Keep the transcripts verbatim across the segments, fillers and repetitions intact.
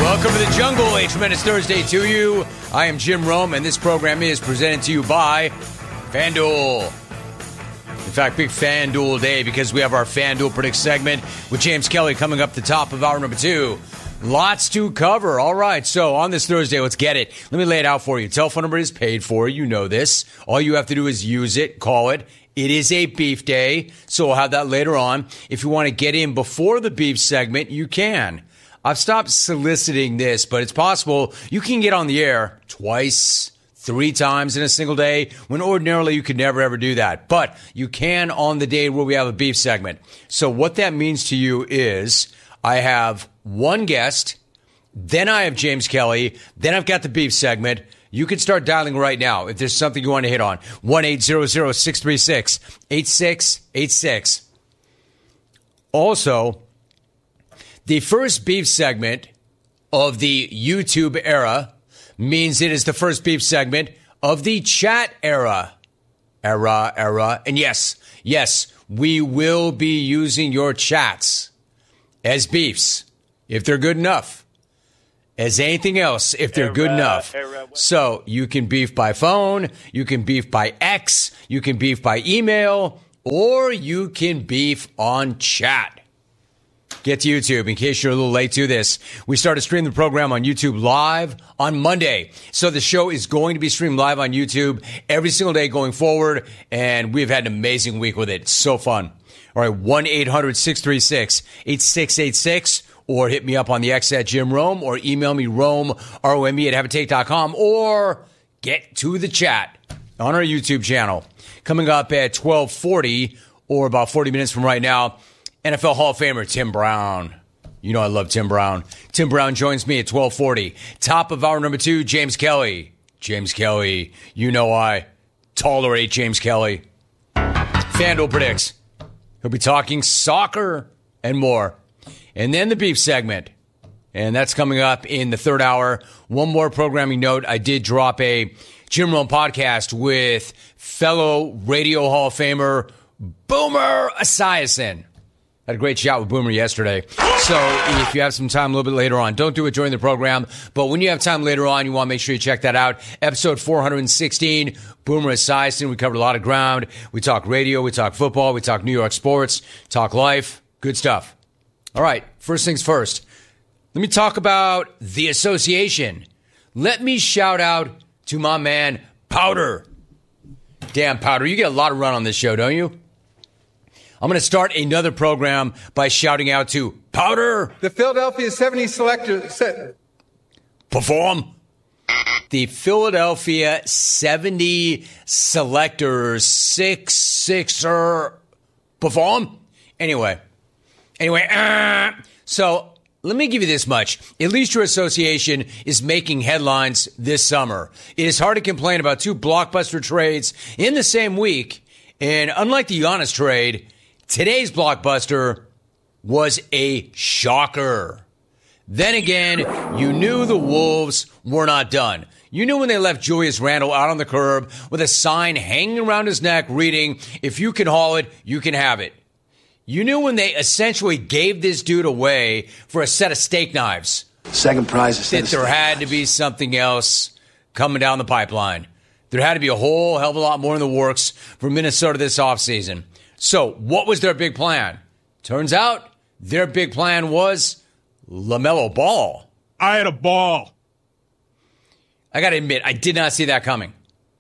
Welcome to the jungle. A tremendous Thursday to you. I am Jim Rome, and this program is presented to you by FanDuel. In fact, big FanDuel day because we have our FanDuel Predict segment with James Kelly coming up the top of hour number two. Lots to cover. All right, so on this Thursday, let's get it. Let me lay it out for you. Telephone number is paid for. You know this. All you have to do is use it, call it. It is a beef day, so we'll have that later on. If you want to get in before the beef segment, you can. I've stopped soliciting this, but it's possible you can get on the air twice, three times in a single day, when ordinarily you could never, ever do that. But you can on the day where we have a beef segment. So what that means to you is I have one guest, then I have James Kelly, then I've got the beef segment. You can start dialing right now if there's something you want to hit on. one eight hundred, six three six, eight six eight six. Also, the first beef segment of the YouTube era means it is the first beef segment of the chat era. Era, era. And yes, yes, we will be using your chats as beefs if they're good enough. As anything else, if they're era, good enough. Era. So you can beef by phone, you can beef by X, you can beef by email, or you can beef on chat. Get to YouTube in case you're a little late to this. We started streaming the program on YouTube live on Monday. So the show is going to be streamed live on YouTube every single day going forward, and we've had an amazing week with it. It's so fun. All right, one eight hundred, six three six, eight six eight six, or hit me up on the X at Jim Rome, or email me Rome, R O M E, at habitate dot com, or get to the chat on our YouTube channel. Coming up at twelve forty, or about forty minutes from right now, N F L Hall of Famer Tim Brown. You know I love Tim Brown. Tim Brown joins me at twelve forty. Top of hour number two, James Kelly. James Kelly, you know I tolerate James Kelly. FanDuel predicts he'll be talking soccer and more. And then the beef segment. And that's coming up in the third hour. One more programming note. I did drop a Jim Rome podcast with fellow Radio Hall of Famer Boomer Esiason. Had a great chat with Boomer yesterday. So if you have some time a little bit later on, don't do it during the program. But when you have time later on, you want to make sure you check that out. Episode four hundred sixteen, Boomer Esiason. We covered a lot of ground. We talk radio, we talk football, we talk New York sports, talk life. Good stuff. All right, first things first. Let me talk about the association. Let me shout out to my man, Powder. Damn, Powder, you get a lot of run on this show, don't you? I'm going to start another program by shouting out to Powder. The Philadelphia seventy selectors. Se- Perform. The Philadelphia seventy selectors. Six, sixer. Perform. Anyway. Anyway. Uh, so let me give you this much. At least your association is making headlines this summer. It is hard to complain about two blockbuster trades in the same week. And unlike the Giannis trade, today's blockbuster was a shocker. Then again, you knew the Wolves were not done. You knew when they left Julius Randle out on the curb with a sign hanging around his neck reading, "If you can haul it, you can have it." You knew when they essentially gave this dude away for a set of steak knives. Second prize is that there had to be something else coming down the pipeline. There had to be a whole hell of a lot more in the works for Minnesota this offseason. So what was their big plan? Turns out their big plan was LaMelo Ball. I had a ball. I got to admit, I did not see that coming.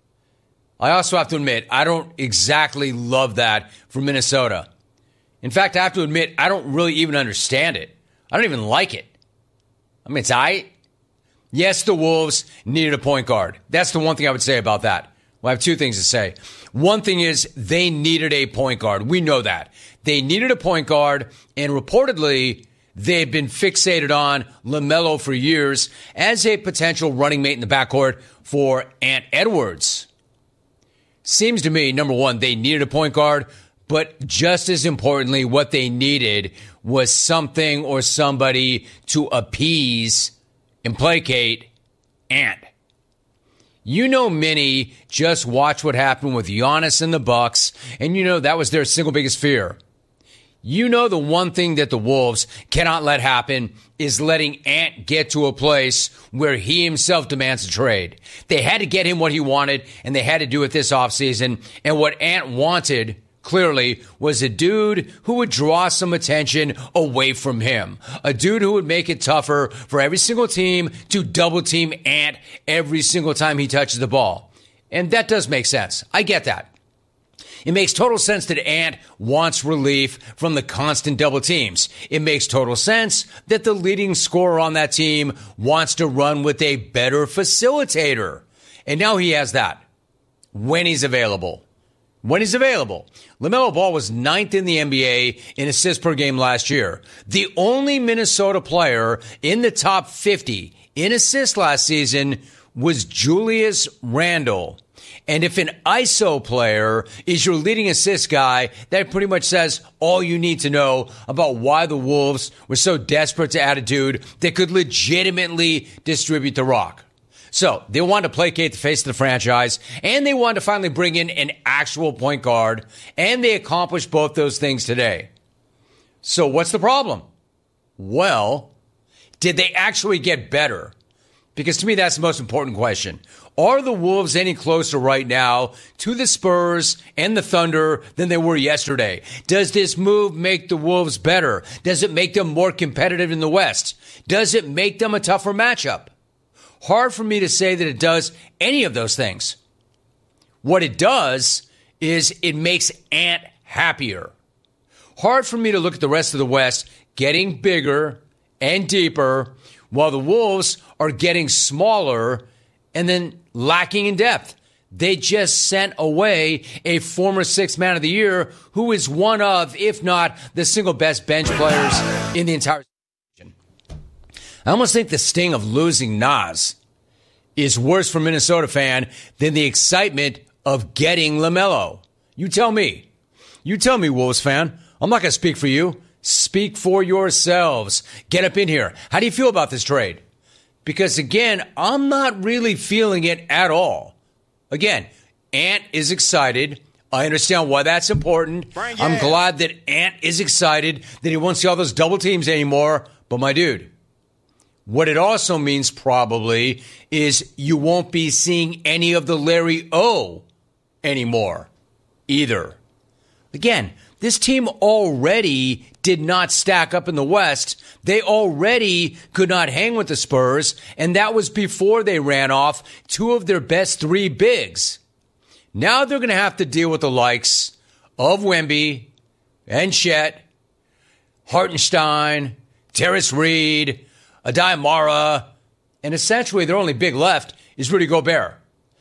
I also have to admit, I don't exactly love that for Minnesota. In fact, I have to admit, I don't really even understand it. I don't even like it. I mean, it's all right. Yes, the Wolves needed a point guard. That's the one thing I would say about that. Well, I have two things to say. One thing is they needed a point guard. We know that. They needed a point guard, and reportedly, they've been fixated on LaMelo for years as a potential running mate in the backcourt for Ant Edwards. Seems to me, number one, they needed a point guard, but just as importantly, what they needed was something or somebody to appease and placate Ant. You know, many just watch what happened with Giannis and the Bucks, and you know that was their single biggest fear. You know the one thing that the Wolves cannot let happen is letting Ant get to a place where he himself demands a trade. They had to get him what he wanted, and they had to do it this offseason. And what Ant wanted, clearly, was a dude who would draw some attention away from him. A dude who would make it tougher for every single team to double-team Ant every single time he touches the ball. And that does make sense. I get that. It makes total sense that Ant wants relief from the constant double teams. It makes total sense that the leading scorer on that team wants to run with a better facilitator. And now he has that when he's available. When he's available. LaMelo Ball was ninth in the N B A in assists per game last year. The only Minnesota player in the top fifty in assists last season was Julius Randle. And if an I S O player is your leading assist guy, that pretty much says all you need to know about why the Wolves were so desperate to add a dude that could legitimately distribute the rock. So they wanted to placate the face of the franchise, and they wanted to finally bring in an actual point guard, and they accomplished both those things today. So what's the problem? Well, did they actually get better? Because to me, that's the most important question. Are the Wolves any closer right now to the Spurs and the Thunder than they were yesterday? Does this move make the Wolves better? Does it make them more competitive in the West? Does it make them a tougher matchup? Hard for me to say that it does any of those things. What it does is it makes Ant happier. Hard for me to look at the rest of the West getting bigger and deeper while the Wolves are getting smaller and then lacking in depth. They just sent away a former sixth man of the year who is one of, if not the single best bench players in the entire season. I almost think the sting of losing Nas is worse for a Minnesota fan than the excitement of getting LaMelo. You tell me. You tell me, Wolves fan. I'm not going to speak for you. Speak for yourselves. Get up in here. How do you feel about this trade? Because, again, I'm not really feeling it at all. Again, Ant is excited. I understand why that's important. I'm glad that Ant is excited that he won't see all those double teams anymore. But, my dude, what it also means probably is you won't be seeing any of the Larry O anymore either. Again, this team already did not stack up in the West. They already could not hang with the Spurs, and that was before they ran off two of their best three bigs. Now they're going to have to deal with the likes of Wemby and Chet, Hartenstein, Terrence Reed, Adai Mara, and essentially their only big left is Rudy Gobert.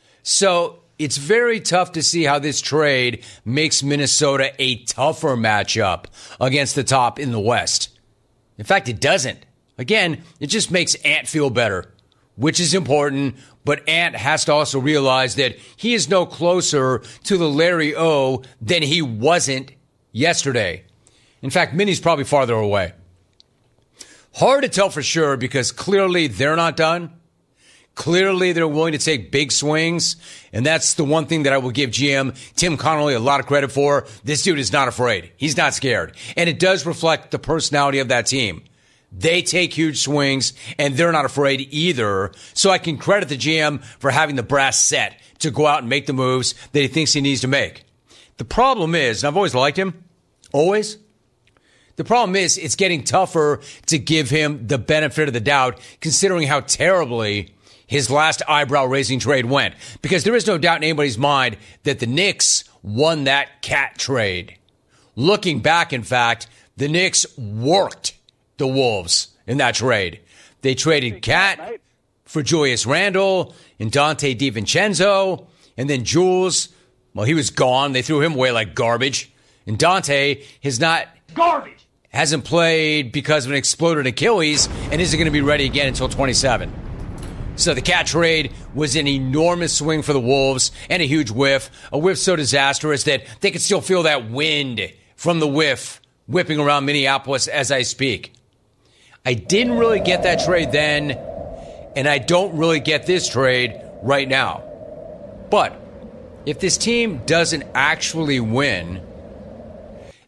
So it's very tough to see how this trade makes Minnesota a tougher matchup against the top in the West. In fact, it doesn't. Again, it just makes Ant feel better, which is important, but Ant has to also realize that he is no closer to the Larry O than he wasn't yesterday. In fact, Minnie's probably farther away. Hard to tell for sure because clearly they're not done. Clearly, they're willing to take big swings, and that's the one thing that I will give G M Tim Connolly a lot of credit for. This dude is not afraid. He's not scared. And it does reflect the personality of that team. They take huge swings, and they're not afraid either. So I can credit the G M for having the brass set to go out and make the moves that he thinks he needs to make. The problem is, and I've always liked him, always, the problem is it's getting tougher to give him the benefit of the doubt, considering how terribly his last eyebrow-raising trade went. Because there is no doubt in anybody's mind that the Knicks won that cat trade. Looking back, in fact, the Knicks worked the Wolves in that trade. They traded Cat for Julius Randle and Dante DiVincenzo. And then Jules, well, he was gone. They threw him away like garbage. And Dante has not... Garbage! Hasn't played because of an exploded Achilles and isn't going to be ready again until twenty-seven. So the Cat trade was an enormous swing for the Wolves and a huge whiff, a whiff so disastrous that they could still feel that wind from the whiff whipping around Minneapolis as I speak. I didn't really get that trade then, and I don't really get this trade right now. But if this team doesn't actually win,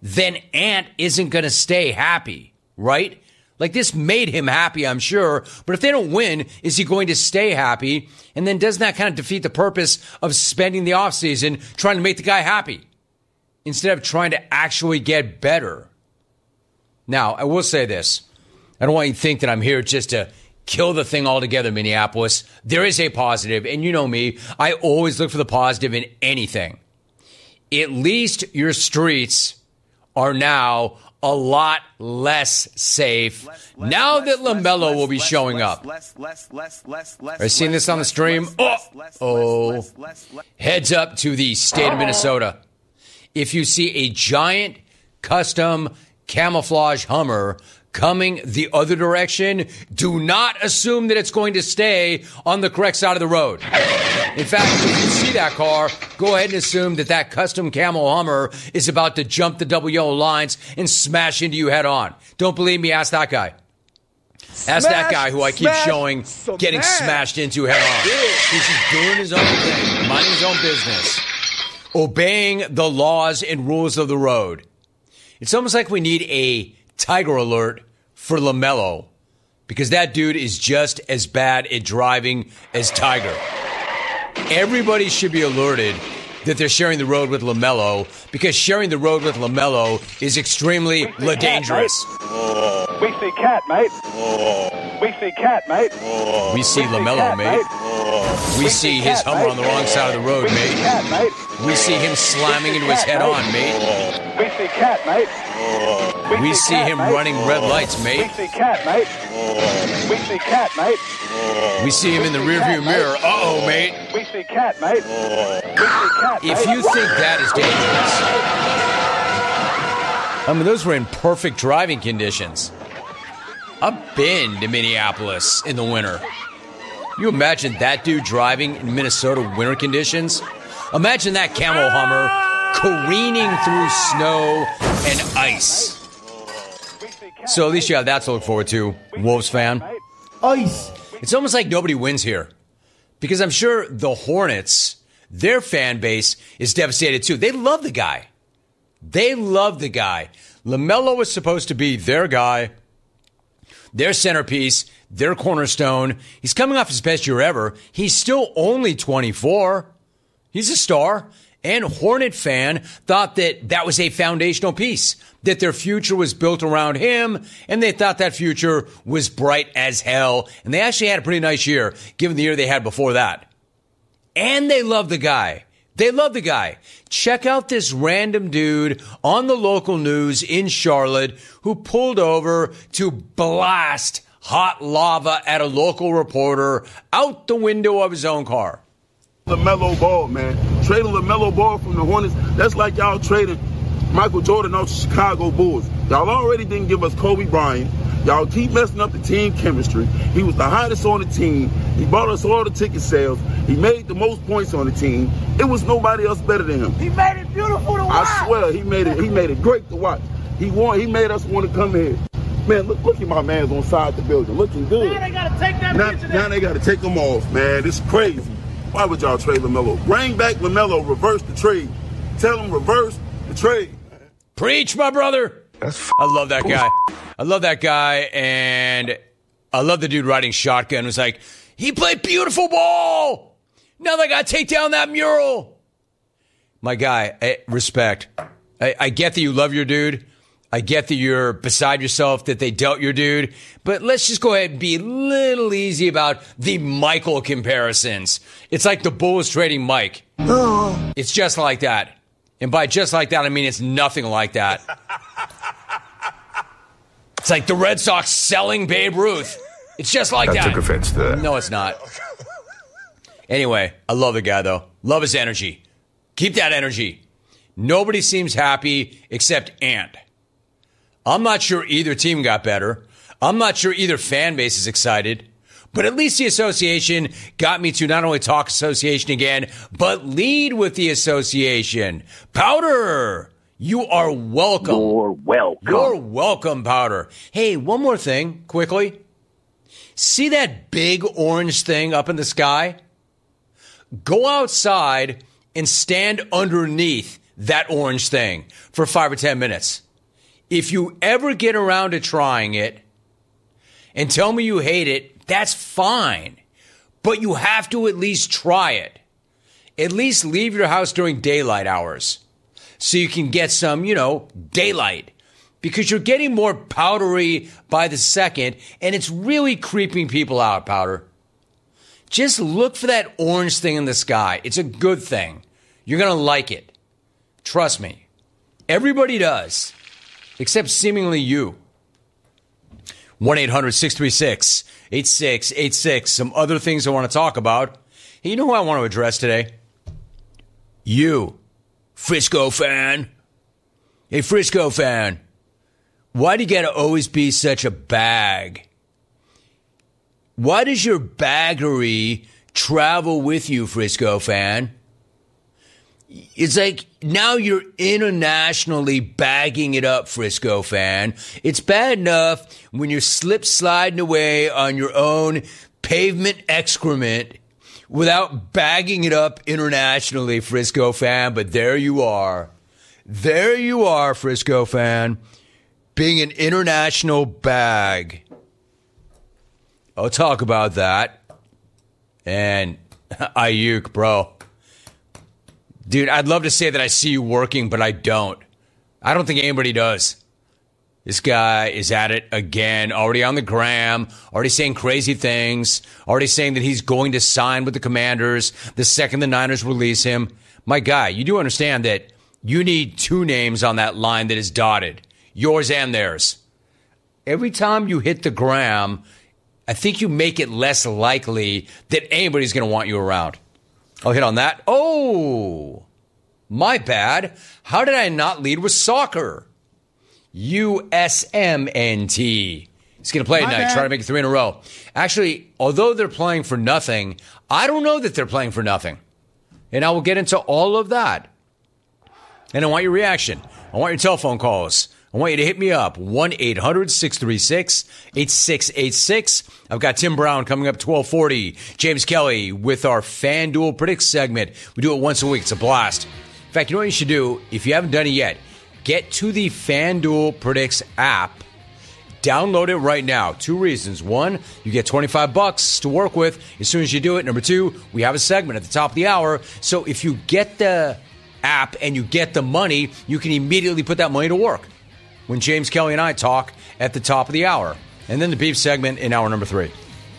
then Ant isn't going to stay happy, right? Like, this made him happy, I'm sure. But if they don't win, is he going to stay happy? And then doesn't that kind of defeat the purpose of spending the offseason trying to make the guy happy instead of trying to actually get better? Now, I will say this. I don't want you to think that I'm here just to kill the thing altogether, Minneapolis. There is a positive, and you know me. I always look for the positive in anything. At least your streets are now a lot less safe less, less, now less, that LaMelo less, will be less, showing less, up. Less, less, less, less, less, Are you seeing this on the stream? Less, oh, less, oh. Less, less, less. Heads up to the state of Minnesota. If you see a giant custom camouflage Hummer coming the other direction, do not assume that it's going to stay on the correct side of the road. In fact, if you see that car, go ahead and assume that that custom camo Hummer is about to jump the double yellow lines and smash into you head on. Don't believe me? Ask that guy. Ask smash, that guy who I keep showing smash. getting smashed into head on. He's just doing his own thing, minding his own business, obeying the laws and rules of the road. It's almost like we need a Tiger alert for LaMelo, because that dude is just as bad at driving as Tiger. Everybody should be alerted that they're sharing the road with LaMelo, because sharing the road with LaMelo is extremely la dangerous. Cat, we see cat, mate. We see cat, mate. We see LaMelo, mate. We see his Hummer on the wrong side of the road, mate. We see him slamming into his head on, mate. We see cat, mate. We, we see, see cat, him mate. running red lights, mate. We see cat, mate. We see cat, mate. We see him in the rearview mirror. Uh-oh, mate. We see cat, mate. We see cat, mate. If you think that is dangerous, I mean, those were in perfect driving conditions. I've been to Minneapolis in the winter. You imagine that dude driving in Minnesota winter conditions? Imagine that camo Hummer careening through snow and ice. So at least you have that to look forward to, Wolves fan. Ice. It's almost like nobody wins here, because I'm sure the Hornets, their fan base, is devastated too. They love the guy. They love the guy. LaMelo was supposed to be their guy, their centerpiece, their cornerstone. He's coming off his best year ever. He's still only twenty-four. He's a star. And Hornet fan thought that that was a foundational piece, that their future was built around him, and they thought that future was bright as hell. And they actually had a pretty nice year, given the year they had before that. And they love the guy. They love the guy. Check out this random dude on the local news in Charlotte who pulled over to blast hot lava at a local reporter out the window of his own car. LaMelo Ball, man. Trading LaMelo Ball from the Hornets, that's like y'all trading Michael Jordan off the Chicago Bulls. Y'all already didn't give us Kobe Bryant. Y'all keep messing up the team chemistry. He was the hottest on the team. He bought us all the ticket sales. He made the most points on the team. It was nobody else better than him. He made it beautiful to watch. I swear, he made it. He made it great to watch. He won. He made us want to come here. Man, look, look at my man's on side the building, looking good. Now they gotta take that now, picture. Now they gotta take him off, man. It's crazy. Why would y'all trade LaMelo? Bring back LaMelo, reverse the trade. Tell him reverse the trade. Preach, my brother. That's f- I love that guy. I love that guy, and I love the dude riding shotgun. It was like, he played beautiful ball. Now they got to take down that mural. My guy, I, respect. I, I get that you love your dude. I get that you're beside yourself that they dealt your dude, but let's just go ahead and be a little easy about the Michael comparisons. It's like the Bulls trading Mike. Oh. It's just like that. And by just like that, I mean it's nothing like that. It's like the Red Sox selling Babe Ruth. It's just like that. I took offense to that. No, it's not. Anyway, I love the guy, though. Love his energy. Keep that energy. Nobody seems happy except Ant. I'm not sure either team got better. I'm not sure either fan base is excited. But at least the association got me to not only talk association again, but lead with the association. Powder, you are welcome. You're welcome. You're welcome, Powder. Hey, one more thing, quickly. See that big orange thing up in the sky? Go outside and stand underneath that orange thing for five or ten minutes. If you ever get around to trying it and tell me you hate it, that's fine. But you have to at least try it. At least leave your house during daylight hours so you can get some, you know, daylight. Because you're getting more powdery by the second, and it's really creeping people out, powder. Just look for that orange thing in the sky. It's a good thing. You're going to like it. Trust me. Everybody does, except seemingly you. one eight hundred six three six eight six eight six. Some other things I want to talk about. Hey, you know who I want to address today? You, Frisco fan. Hey, Frisco fan. Why do you got to always be such a bag? Why does your baggery travel with you, Frisco fan? It's like now you're internationally bagging it up, Frisco fan. It's bad enough when you're slip sliding away on your own pavement excrement without bagging it up internationally, Frisco fan. But there you are. There you are, Frisco fan. Being an international bag. I'll talk about that. And Ayuk, bro. Dude, I'd love to say that I see you working, but I don't. I don't think anybody does. This guy is at it again, already on the gram, already saying crazy things, already saying that he's going to sign with the Commanders the second the Niners release him. My guy, you do understand that you need two names on that line that is dotted. Yours and theirs. Every time you hit the gram, I think you make it less likely that anybody's going to want you around. I'll hit on that. Oh, my bad. How did I not lead with soccer? U S M N T. He's going to play tonight, try to make it three in a row. Actually, although they're playing for nothing, I don't know that they're playing for nothing. And I will get into all of that. And I want your reaction. I want your telephone calls. I want you to hit me up, one eight hundred six three six eight six eight six. I've got Tim Brown coming up twelve forty. James Kelly with our FanDuel Predicts segment. We do it once a week. It's a blast. In fact, you know what you should do? If you haven't done it yet, get to the FanDuel Predicts app. Download it right now. Two reasons. One, you get twenty-five bucks to work with as soon as you do it. Number two, we have a segment at the top of the hour. So if you get the app and you get the money, you can immediately put that money to work when James Kelly and I talk at the top of the hour. And then the beef segment in hour number three.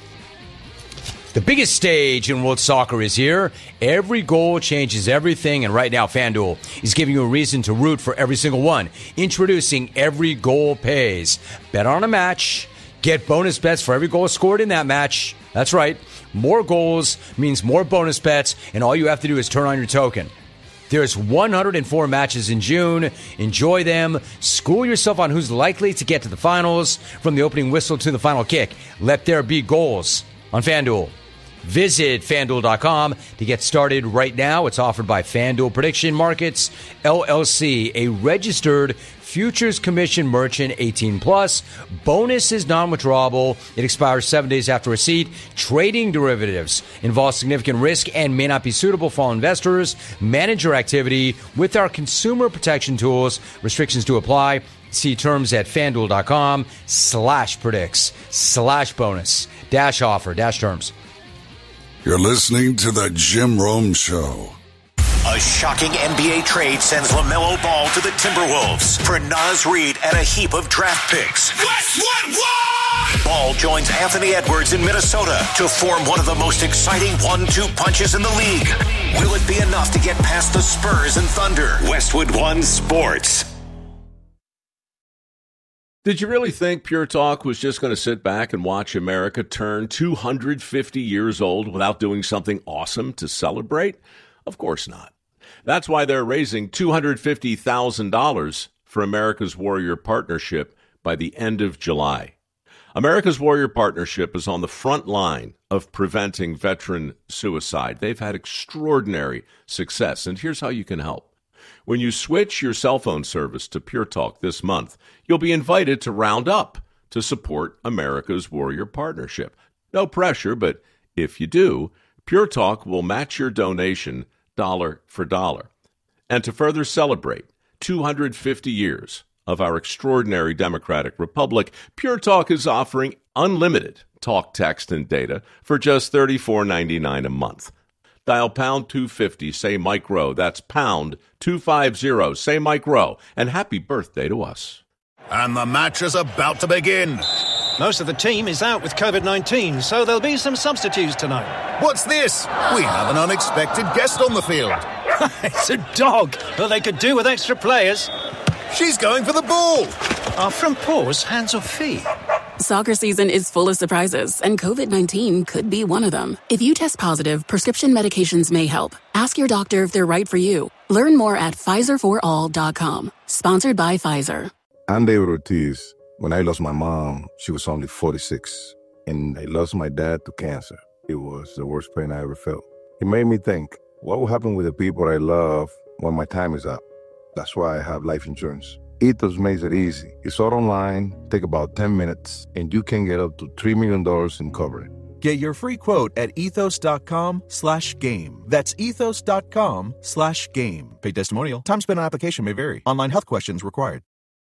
The biggest stage in world soccer is here. Every goal changes everything, and right now FanDuel is giving you a reason to root for every single one. Introducing Every Goal Pays. Bet on a match. Get bonus bets for every goal scored in that match. That's right. More goals means more bonus bets, and all you have to do is turn on your token. There's one hundred four matches in June. Enjoy them. School yourself on who's likely to get to the finals from the opening whistle to the final kick. Let there be goals on FanDuel. Visit FanDuel dot com to get started right now. It's offered by FanDuel Prediction Markets, L L C, a registered Futures Commission merchant, eighteen plus. Bonus is non-withdrawable. It expires seven days after receipt. Trading derivatives involves significant risk and may not be suitable for all investors. Manage your activity with our consumer protection tools. Restrictions do apply. See terms at FanDuel dot com slash predicts slash bonus dash offer dash terms. You're listening to the Jim Rome Show. A shocking N B A trade sends LaMelo Ball to the Timberwolves for Naz Reid and a heap of draft picks. What, what, what? Ball joins Anthony Edwards in Minnesota to form one of the most exciting one two punches in the league. Will it be enough to get past the Spurs and Thunder? Westwood One Sports. Did you really think Pure Talk was just going to sit back and watch America turn two hundred fifty years old without doing something awesome to celebrate? Of course not. That's why they're raising two hundred fifty thousand dollars for America's Warrior Partnership by the end of July. America's Warrior Partnership is on the front line of preventing veteran suicide. They've had extraordinary success, and here's how you can help. When you switch your cell phone service to Pure Talk this month, you'll be invited to round up to support America's Warrior Partnership. No pressure, but if you do, Pure Talk will match your donation dollar for dollar. And to further celebrate two hundred fifty years of our extraordinary democratic republic, Pure Talk is offering unlimited talk, text, and data for just thirty-four ninety-nine a month. Dial pound two fifty, say Mike Rowe. That's pound two fifty, say Mike Rowe. And happy birthday to us. And the match is about to begin. Most of the team is out with covid nineteen, so there'll be some substitutes tonight. What's this? We have an unexpected guest on the field. It's a dog. Well, they could do with extra players. She's going for the ball. Are front paws hands or feet? Soccer season is full of surprises, and covid nineteen could be one of them. If you test positive, prescription medications may help. Ask your doctor if they're right for you. Learn more at Pfizer for all dot com. Sponsored by Pfizer. I'm David Ortiz. When I lost my mom, she was only forty-six, and I lost my dad to cancer. It was the worst pain I ever felt. It made me think, what will happen with the people I love when my time is up? That's why I have life insurance. Ethos makes it easy. It's all online, take about ten minutes, and you can get up to three million dollars in coverage. Get your free quote at ethos.com slash game. That's ethos.com slash game. Paid testimonial. Time spent on application may vary. Online health questions required.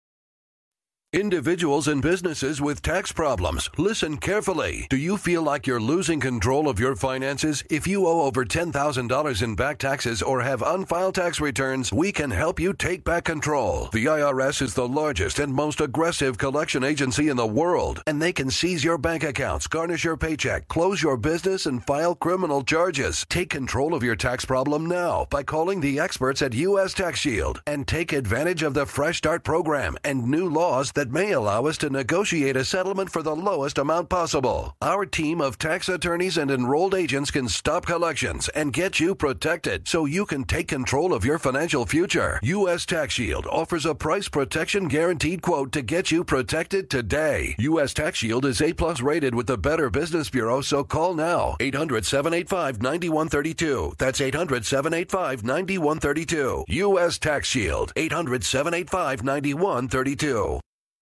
Individuals and businesses with tax problems, listen carefully. Do you feel like you're losing control of your finances? If you owe over ten thousand dollars in back taxes or have unfiled tax returns, we can help you take back control. The I R S is the largest and most aggressive collection agency in the world, and they can seize your bank accounts, garnish your paycheck, close your business, and file criminal charges. Take control of your tax problem now by calling the experts at U S Tax Shield and take advantage of the Fresh Start program and new laws that may allow us to negotiate a settlement for the lowest amount possible. Our team of tax attorneys and enrolled agents can stop collections and get you protected so you can take control of your financial future. U S Tax Shield offers a price protection guaranteed quote to get you protected today. U S Tax Shield is A plus rated with the Better Business Bureau, so call now. eight hundred, seven eight five, nine one three two. That's eight hundred, seven eight five, nine one three two. U S Tax Shield. eight hundred, seven eight five, nine one three two.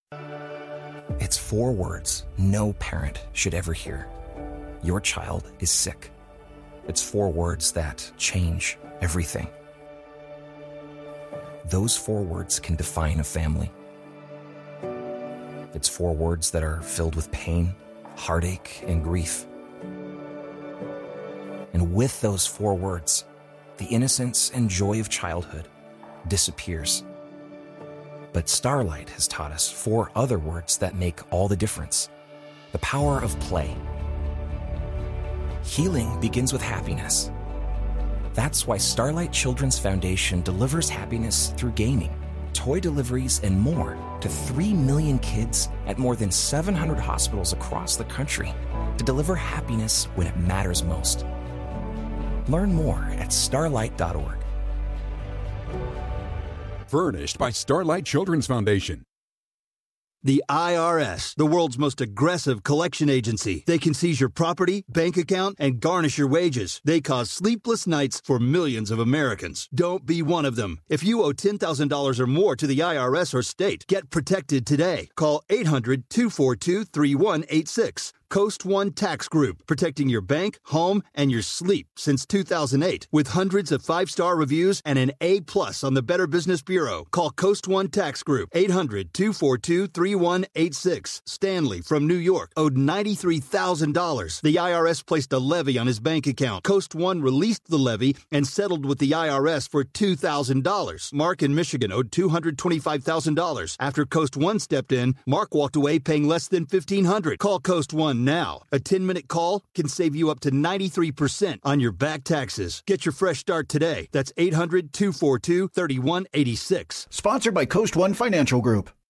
It's four words no parent should ever hear. Your child is sick. It's four words that change everything. Those four words can define a family. It's four words that are filled with pain, heartache, and grief. And with those four words, the innocence and joy of childhood disappears. But Starlight has taught us four other words that make all the difference. The power of play. Healing begins with happiness. That's why Starlight Children's Foundation delivers happiness through gaming, toy deliveries, and more to three million kids at more than seven hundred hospitals across the country to deliver happiness when it matters most. Learn more at starlight dot org. Furnished by Starlight Children's Foundation. The I R S, the world's most aggressive collection agency. They can seize your property, bank account, and garnish your wages. They cause sleepless nights for millions of Americans. Don't be one of them. If you owe ten thousand dollars or more to the I R S or state, get protected today. Call eight hundred, two four two, three one eight six. Coast One Tax Group, protecting your bank, home, and your sleep since two thousand eight. With hundreds of five-star reviews and an A plus on the Better Business Bureau. Call Coast One Tax Group, eight hundred, two four two, three one eight six. Stanley from New York owed ninety-three thousand dollars. The I R S placed a levy on his bank account. Coast One released the levy and settled with the I R S for two thousand dollars. Mark in Michigan owed two hundred twenty-five thousand dollars. After Coast One stepped in, Mark walked away paying less than fifteen hundred dollars. Call Coast One now. A ten-minute call can save you up to ninety-three percent on your back taxes. Get your fresh start today. That's eight hundred, two four two, three one eight six. Sponsored by Coast One Financial Group.